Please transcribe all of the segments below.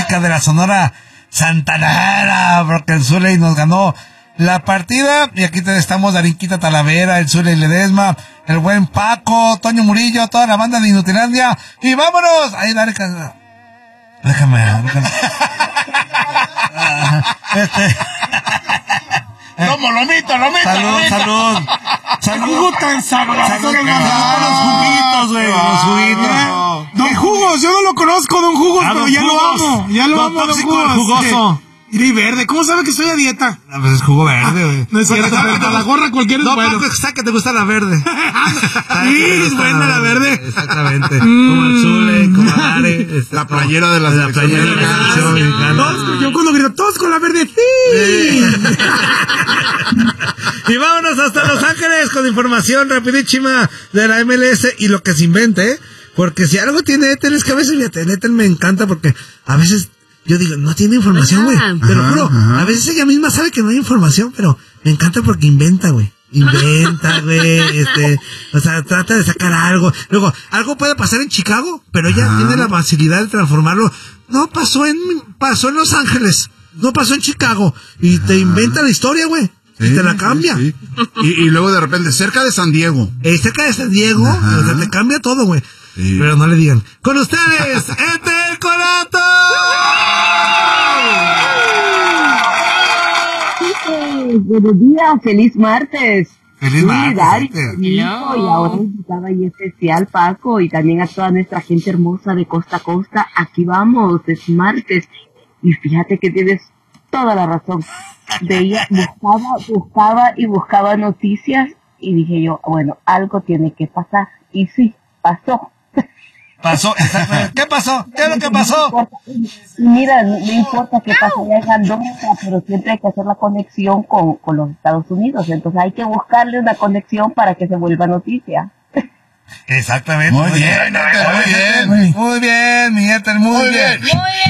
música de la Sonora Santanera, porque el Zule nos ganó la partida. Y aquí estamos Darinquita Talavera, el Zule Ledesma, el buen Paco, Toño Murillo, toda la banda de Inutilandia. Y vámonos. Ahí, dale. Déjame. Lomito. Salud. Jugo tan sabroso. Los juguitos, güey. Los juguitos. Don Jugos, yo no lo conozco, Don Jugos, pero ya lo amo. Ya lo amo, Don Jugos. Jugoso. Y verde, ¿cómo sabe que estoy a dieta? Pues es jugo verde, güey. No es cierto, pero la gorra cualquiera es bueno. No, Paco, que te gusta la verde. Sí, es buena la verde. Exactamente. Como el Zule, como Are. La playera de la selección mexicana. Yo cuando grito, todos con la verde, sí. Y vámonos hasta Los Ángeles con información rapidísima de la MLS y lo que se invente, porque si algo tiene Ethel es que a veces, fíjate, Ethel me encanta porque a veces yo digo, no tiene información, güey, pero juro, a veces ella misma sabe que no hay información, pero me encanta porque inventa, güey. O sea, trata de sacar algo. Luego, algo puede pasar en Chicago, pero ella tiene la facilidad de transformarlo. No, pasó en Los Ángeles, no pasó en Chicago, y te inventa la historia, güey. Y te la cambia. Sí. Y luego de repente, cerca de San Diego. Cerca de San Diego, o sea, te cambia todo, güey. Sí. Pero no le digan. Con ustedes, Ethel Corato. Buenos días, feliz martes. Feliz martes. Y ahora invitada y especial, Paco, y también a toda nuestra gente hermosa de costa a costa. Aquí vamos, es martes. Y fíjate que tienes toda la razón. Buscaba noticias y dije yo, bueno, algo tiene que pasar. Y sí, pasó. ¿Qué pasó? ¿Qué es lo que pasó? Mira, no importa qué pasó ya en Andorra, pero siempre hay que hacer la conexión con los Estados Unidos. Entonces hay que buscarle una conexión para que se vuelva noticia. Exactamente. Muy bien, mi Ethel, muy bien.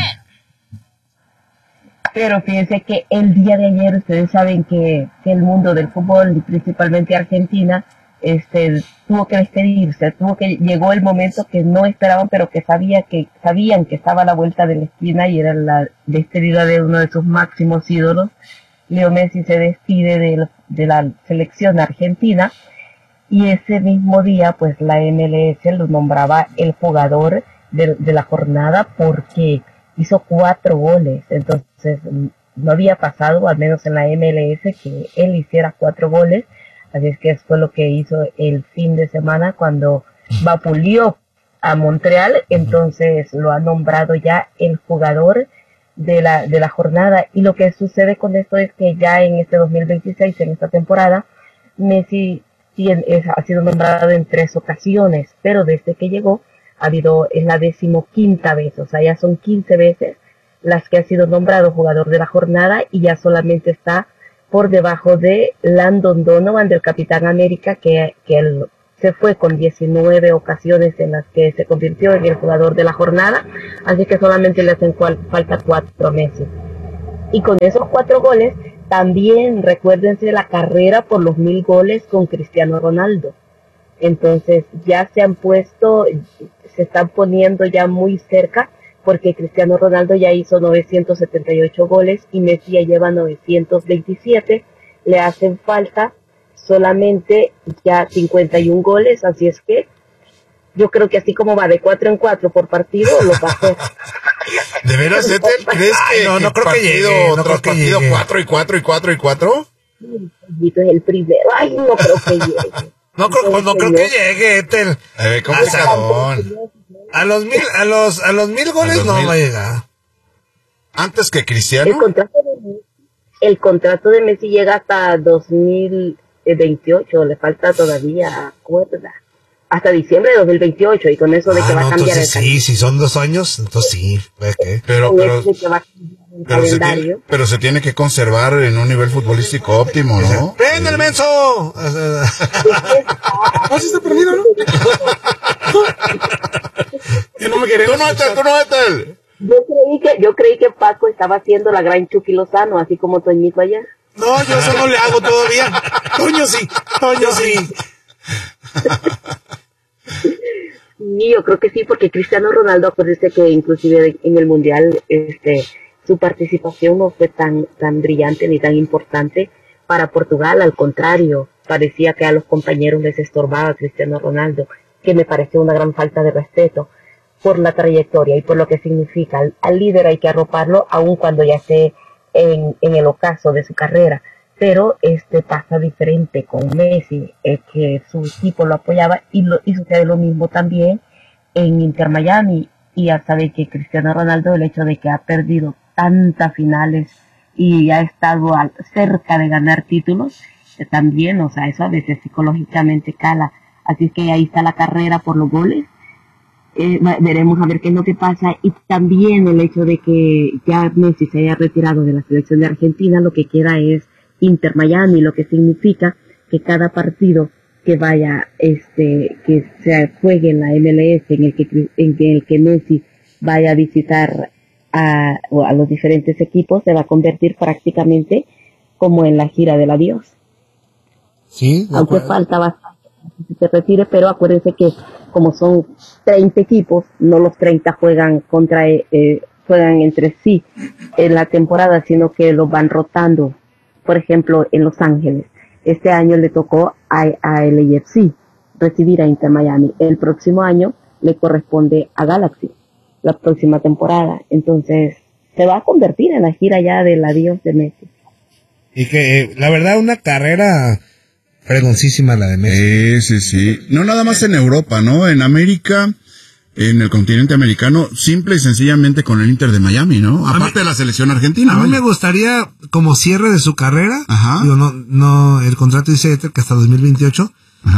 Pero fíjense que el día de ayer, ustedes saben que el mundo del fútbol, y principalmente Argentina, tuvo que despedirse, llegó el momento que no esperaban, pero que sabían que estaba a la vuelta de la esquina, y era la despedida de uno de sus máximos ídolos. Leo Messi se despide de la selección argentina, y ese mismo día, pues la MLS lo nombraba el jugador de la jornada porque hizo 4 goles. Entonces no había pasado, al menos en la MLS, que él hiciera 4 goles. Así es que eso fue lo que hizo el fin de semana cuando vapuleó a Montreal. Entonces lo ha nombrado ya el jugador de la jornada. Y lo que sucede con esto es que ya en este 2026, en esta temporada, Messi ha sido nombrado en 3 ocasiones, pero desde que llegó es la 15ª vez, o sea, ya son 15 veces las que ha sido nombrado jugador de la jornada, y ya solamente está por debajo de Landon Donovan, del Capitán América, que él se fue con 19 ocasiones en las que se convirtió en el jugador de la jornada, así que solamente le hacen falta 4 meses. Y con esos 4 goles, también recuérdense la carrera por los 1000 goles con Cristiano Ronaldo. Entonces ya se están poniendo ya muy cerca, porque Cristiano Ronaldo ya hizo 978 goles y Messi ya lleva 927. Le hacen falta solamente ya 51 goles, así es que yo creo que así como va de 4 en 4 por partido, lo va a hacer. ¿De veras, Ethel? ¿Crees que no creo que llegue, no creo que partido llegue. 4 y 4 y 4 y 4? Es el primero. Ay, no creo que llegue. No creo que llegue, Ethel. Complicadón. A los 1000 goles no va a llegar. ¿Antes que Cristiano? El contrato de Messi llega hasta 2028, le falta todavía cuerda. Hasta diciembre de 2028, y con eso de que va a cambiar entonces sí, si son 2 años, entonces sí. Pero se tiene que conservar en un nivel futbolístico óptimo, ¿no? ¡Prende el menso! ¿No se está perdido, no? No me querés. Tú no, Ethel. Yo creí que Paco estaba haciendo la gran Chucky Lozano, así como Toñito allá. No, yo eso no le hago todavía. Toño sí. Sí, yo creo que sí, porque Cristiano Ronaldo, acuérdese que inclusive en el Mundial, su participación no fue tan brillante ni tan importante para Portugal, al contrario, parecía que a los compañeros les estorbaba Cristiano Ronaldo, que me pareció una gran falta de respeto por la trayectoria y por lo que significa. Al líder hay que arroparlo, aun cuando ya esté en el ocaso de su carrera, pero pasa diferente con Messi, que su equipo lo apoyaba y sucede lo mismo también en Inter Miami, y ya sabe que Cristiano Ronaldo, el hecho de que ha perdido tantas finales y ha estado cerca de ganar títulos, también, o sea, eso a veces psicológicamente cala, así es que ahí está la carrera por los goles. Veremos a ver qué es lo que pasa, y también el hecho de que ya Messi se haya retirado de la selección de Argentina, lo que queda es Inter Miami, lo que significa que cada partido que vaya, que se juegue en la MLS, en el que Messi vaya a visitar a los diferentes equipos, se va a convertir prácticamente como en la gira del adiós. Sí, aunque falta bastante que se retire, pero acuérdense que como son 30 equipos, no los 30 juegan juegan entre sí en la temporada, sino que los van rotando. Por ejemplo, en Los Ángeles, este año le tocó a LAFC recibir a Inter Miami. El próximo año le corresponde a Galaxy, la próxima temporada. Entonces, se va a convertir en la gira ya del adiós de Messi. Y que, la verdad, una carrera fregoncísima la de Messi. Sí. No nada más en Europa, ¿no? En América, en el continente americano, simple y sencillamente con el Inter de Miami, ¿no? Aparte de la selección argentina. A mí me gustaría, como cierre de su carrera, digo, no, el contrato dice que hasta 2028,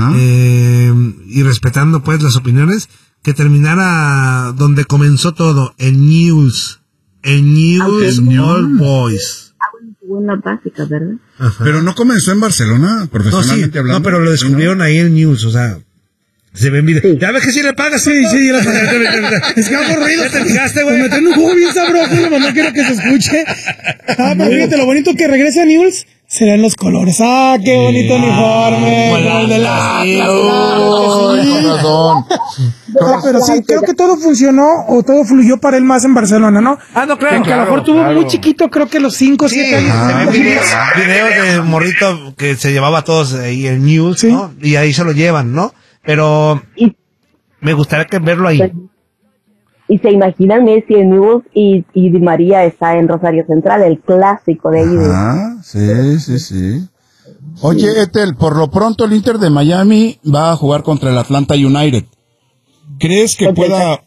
y respetando pues las opiniones, que terminara donde comenzó todo, en Newell's Old Boys. Buena básica, ¿verdad? Ajá. Pero no comenzó en Barcelona, profesionalmente hablando. No, pero lo descubrieron ahí en Newell's, o sea, se ven videos. Sí. ¿Ya ves que sí le pagas? Sí, ya le pagas. Es que hago ruido. ¿Ya te fijaste, güey? Me meten un juego bien sabroso, no quiero que se escuche. Pero fíjate, lo bonito que regrese a Newell's serán los colores. Qué bonito uniforme. El de con razón. Pero sí, creo que todo funcionó o todo fluyó para él más en Barcelona, ¿no? No, claro. Porque a lo mejor tuvo muy chiquito, creo que los 5 o 7 años. Videos de morrito que se llevaba a todos ahí en Newell's, ¿no? Y ahí se lo llevan, ¿no? Pero me gustaría verlo ahí. Y se imaginan Messi en Newell's y Di María está en Rosario Central, el clásico de ahí. Sí. Oye, Ethel, por lo pronto el Inter de Miami va a jugar contra el Atlanta United. ¿Crees que pueda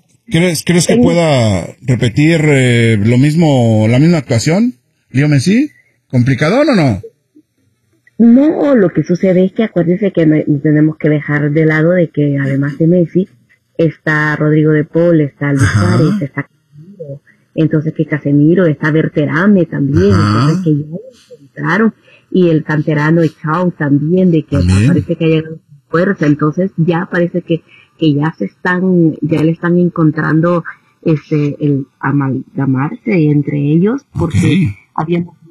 repetir la misma actuación, Leo Messi? ¿Complicadón o no? No, lo que sucede es que acuérdense que tenemos que dejar de lado de que además de Messi está Rodrigo de Paul, está Luis Suárez, está Casemiro, entonces que Casemiro, está Berterame también, entonces que ya entraron, y el canterano Echao también, de que parece que ha llegado fuerza, entonces ya parece que ya le están encontrando el amalgamarse entre ellos, porque habíamos